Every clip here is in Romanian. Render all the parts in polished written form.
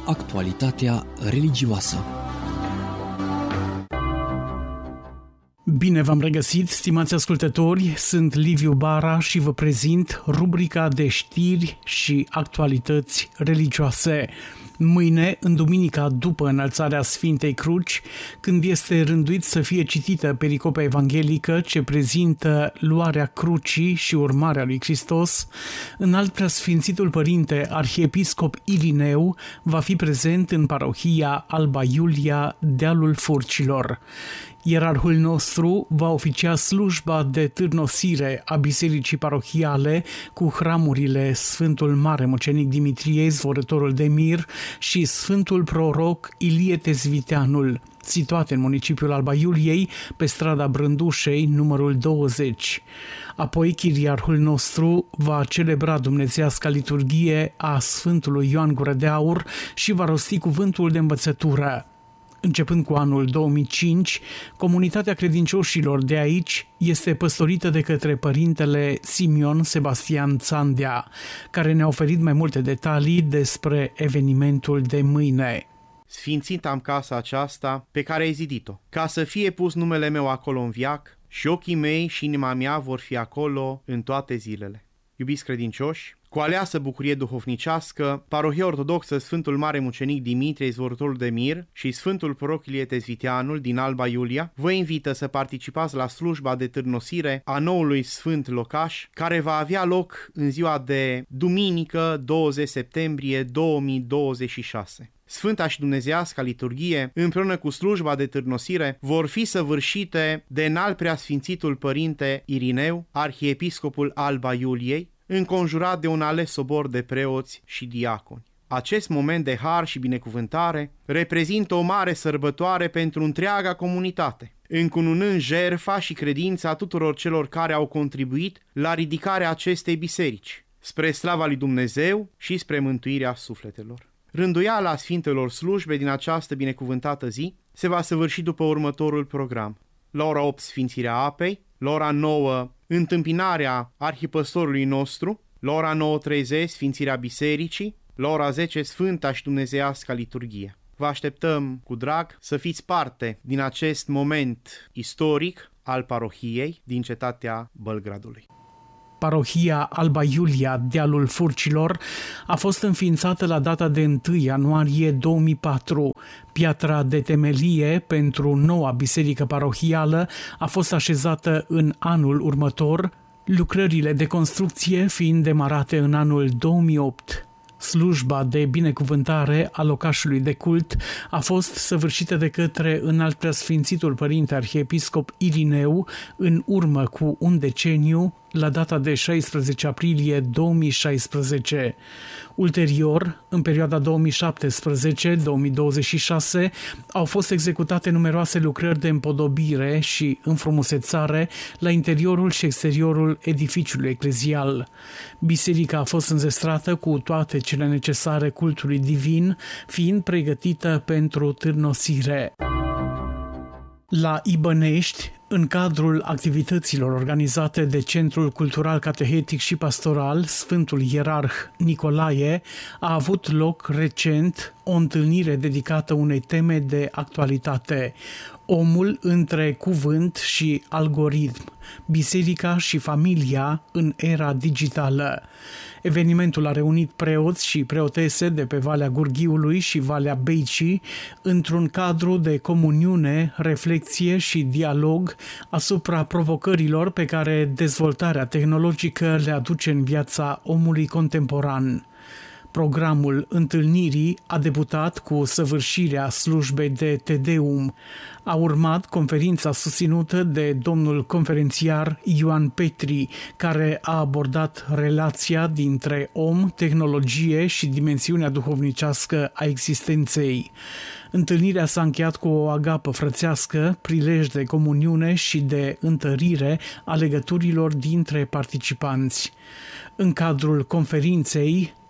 Actualitatea religioasă. Bine v-am regăsit, stimați ascultători, sunt Liviu Bara și vă prezint rubrica de știri și actualități religioase. Mâine, în duminica după înălțarea Sfintei Cruci, când este rânduit să fie citită pericopa evanghelică ce prezintă luarea crucii și urmarea lui Hristos, Înalt Preasfințitul Părinte Arhiepiscop Irineu va fi prezent în parohia Alba Iulia, dealul Furcilor. Ierarhul nostru va oficia slujba de târnosire a bisericii parohiale cu hramurile Sfântul Mare Mucenic Dimitrie, Zvorătorul de Mir și Sfântul Proroc Ilie Tezviteanul, situate în municipiul Alba Iuliei, pe strada Brândușei, numărul 20. Apoi, chiriarhul nostru va celebra dumnezeiasca liturghie a Sfântului Ioan Gură de Aur și va rosti cuvântul de învățătură. Începând cu anul 2005, comunitatea credincioșilor de aici este păstorită de către părintele Simion Sebastian Țandea, care ne-a oferit mai multe detalii despre evenimentul de mâine. Sfințit am casa aceasta pe care ai zidit-o, ca să fie pus numele meu acolo în viac și ochii mei și inima mea vor fi acolo în toate zilele. Iubiți credincioși, cu aleasă bucurie duhovnicească, Parohia Ortodoxă Sfântul Mare Mucenic Dimitrie, Zvorătorul de Mir și Sfântul Proroc Ilie Tezviteanul din Alba Iulia vă invită să participați la slujba de târnosire a noului Sfânt Locaș, care va avea loc în ziua de duminică 20 septembrie 2026. Sfânta și dumnezeiasca liturghie, împreună cu slujba de târnosire, vor fi săvârșite de Înalt Preasfințitul Părinte Irineu, Arhiepiscopul Alba Iuliei, înconjurat de un ales sobor de preoți și diaconi. Acest moment de har și binecuvântare reprezintă o mare sărbătoare pentru întreaga comunitate, încununând jertfa și credința tuturor celor care au contribuit la ridicarea acestei biserici, spre slava lui Dumnezeu și spre mântuirea sufletelor. Rânduiala Sfintelor slujbe din această binecuvântată zi se va săvârși după următorul program. La ora 8 Sfințirea apei, la ora 9 întâmpinarea arhipăstorului nostru, la ora 9:30 Sfințirea bisericii, la ora 10 Sfânta și dumnezeiasca liturghie. Vă așteptăm cu drag să fiți parte din acest moment istoric al parohiei din cetatea Bălgradului. Parohia Alba Iulia, dealul Furcilor, a fost înființată la data de 1 ianuarie 2004. Piatra de temelie pentru noua biserică parohială a fost așezată în anul următor, lucrările de construcție fiind demarate în anul 2008. Slujba de binecuvântare a locașului de cult a fost săvârșită de către Înalt Preasfințitul Părinte Arhiepiscop Irineu în urmă cu un deceniu, la data de 16 aprilie 2016. Ulterior, în perioada 2017-2026, au fost executate numeroase lucrări de împodobire și înfrumusețare la interiorul și exteriorul edificiului eclezial. Biserica a fost înzestrată cu toate cele necesare cultului divin, fiind pregătită pentru târnosire. La Ibănești, în cadrul activităților organizate de Centrul Cultural Catehetic și Pastoral, Sfântul Ierarh Nicolae, a avut loc recent o întâlnire dedicată unei teme de actualitate: omul între cuvânt și algoritm, biserica și familia în era digitală. Evenimentul a reunit preoți și preotese de pe Valea Gurghiului și Valea Beicii într-un cadru de comuniune, reflexie și dialog asupra provocărilor pe care dezvoltarea tehnologică le aduce în viața omului contemporan. Programul întâlnirii a debutat cu săvârșirea slujbei de Te Deum. A urmat conferința susținută de domnul conferențiar Ioan Petri, care a abordat relația dintre om, tehnologie și dimensiunea duhovnicească a existenței. Întâlnirea s-a încheiat cu o agapă frățească, prilej de comuniune și de întărire a legăturilor dintre participanți. În cadrul conferinței,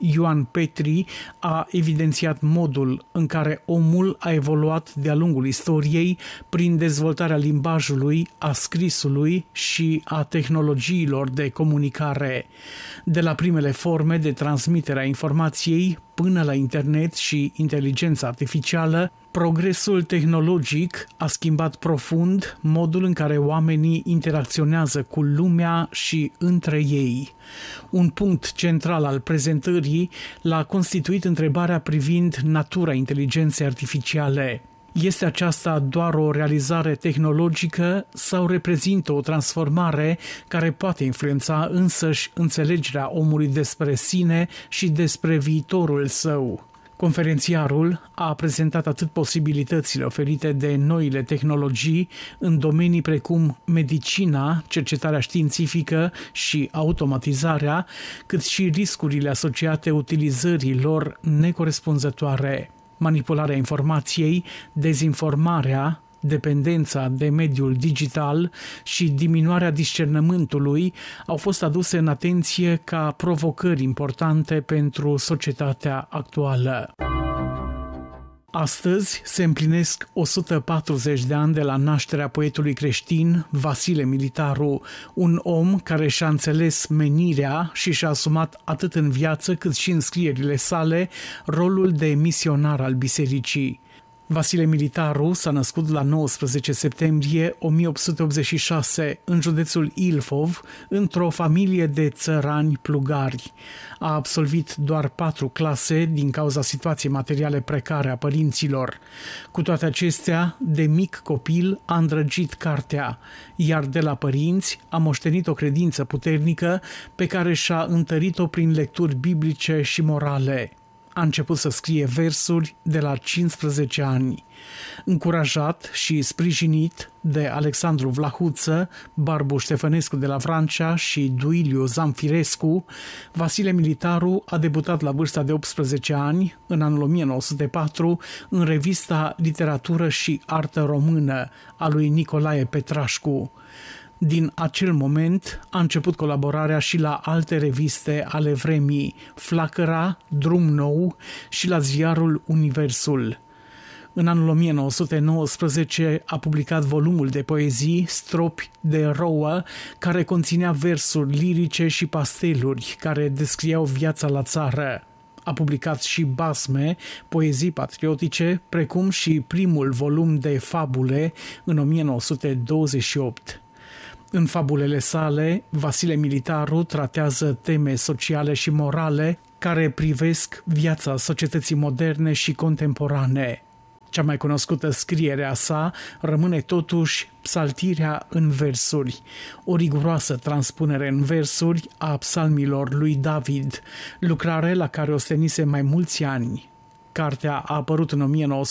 Ioan Petri a evidențiat modul în care omul a evoluat de-a lungul istoriei prin dezvoltarea limbajului, a scrisului și a tehnologiilor de comunicare. De la primele forme de transmitere a informației până la internet și inteligența artificială, progresul tehnologic a schimbat profund modul în care oamenii interacționează cu lumea și între ei. Un punct central al prezentării l-a constituit întrebarea privind natura inteligenței artificiale. Este aceasta doar o realizare tehnologică sau reprezintă o transformare care poate influența însăși înțelegerea omului despre sine și despre viitorul său? Conferențiarul a prezentat atât posibilitățile oferite de noile tehnologii în domenii precum medicina, cercetarea științifică și automatizarea, cât și riscurile asociate utilizării lor necorespunzătoare. Manipularea informației, dezinformarea, dependența de mediul digital și diminuarea discernământului au fost aduse în atenție ca provocări importante pentru societatea actuală. Astăzi se împlinesc 140 de ani de la nașterea poetului creștin Vasile Militaru, un om care și-a înțeles menirea și și-a asumat atât în viață cât și în scrierile sale rolul de misionar al bisericii. Vasile Militaru s-a născut la 19 septembrie 1886 în județul Ilfov, într-o familie de țărani plugari. A absolvit doar 4 clase din cauza situației materiale precare a părinților. Cu toate acestea, de mic copil a îndrăgit cartea, iar de la părinți a moștenit o credință puternică pe care și-a întărit-o prin lecturi biblice și morale. A început să scrie versuri de la 15 ani. Încurajat și sprijinit de Alexandru Vlahuță, Barbu Ștefănescu de la Vrancea și Duiliu Zamfirescu, Vasile Militaru a debutat la vârsta de 18 ani, în anul 1904, în revista Literatură și Artă Română a lui Nicolae Petrașcu. Din acel moment a început colaborarea și la alte reviste ale vremii, Flacăra, Drum Nou și la ziarul Universul. În anul 1919 a publicat volumul de poezii Stropi de rouă, care conținea versuri lirice și pasteluri care descriau viața la țară. A publicat și basme, poezii patriotice, precum și primul volum de fabule în 1928. În fabulele sale, Vasile Militaru tratează teme sociale și morale care privesc viața societății moderne și contemporane. Cea mai cunoscută scriere a sa rămâne totuși Psaltirea în versuri, o riguroasă transpunere în versuri a psalmilor lui David, lucrare la care ostenise mai mulți ani. Cartea a apărut în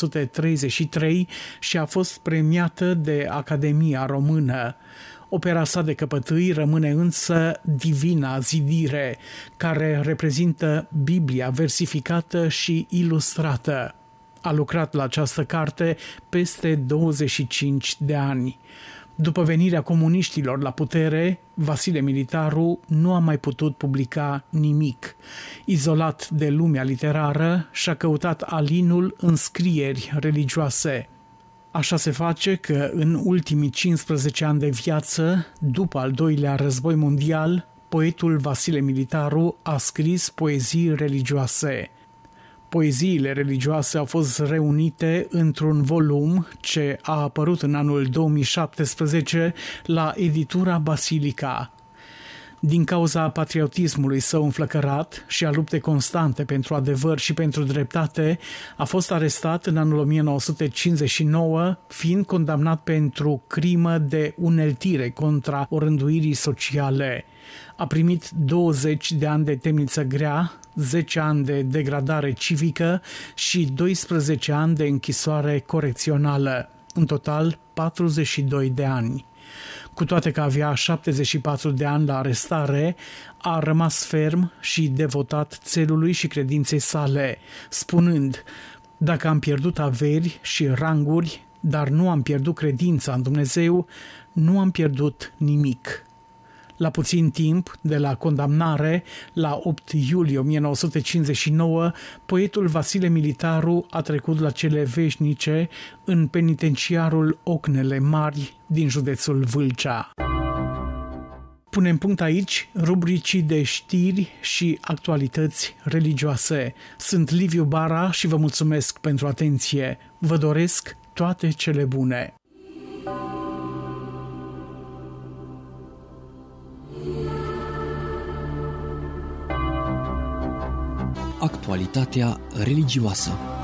1933 și a fost premiată de Academia Română. Opera sa de căpătâi rămâne însă Divina Zidire, care reprezintă Biblia versificată și ilustrată. A lucrat la această carte peste 25 de ani. După venirea comuniștilor la putere, Vasile Militaru nu a mai putut publica nimic. Izolat de lumea literară, și-a căutat alinul în scrieri religioase. Așa se face că în ultimii 15 ani de viață, după al doilea război mondial, poetul Vasile Militaru a scris poezii religioase. Poeziile religioase au fost reunite într-un volum ce a apărut în anul 2017 la editura Basilica. Din cauza patriotismului său înflăcărat și a luptei constante pentru adevăr și pentru dreptate, a fost arestat în anul 1959, fiind condamnat pentru crimă de uneltire contra orânduirii sociale. A primit 20 de ani de temniță grea, 10 ani de degradare civică și 12 ani de închisoare corecțională, în total 42 de ani. Cu toate că avea 74 de ani la arestare, a rămas ferm și devotat țelului și credinței sale, spunând: "Dacă am pierdut averi și ranguri, dar nu am pierdut credința în Dumnezeu, nu am pierdut nimic." La puțin timp de la condamnare, la 8 iulie 1959, poetul Vasile Militaru a trecut la cele veșnice în penitenciarul Ocnele Mari din județul Vâlcea. Punem punct aici rubricii de știri și actualități religioase. Sunt Liviu Bara și vă mulțumesc pentru atenție. Vă doresc toate cele bune. Actualitatea religioasă.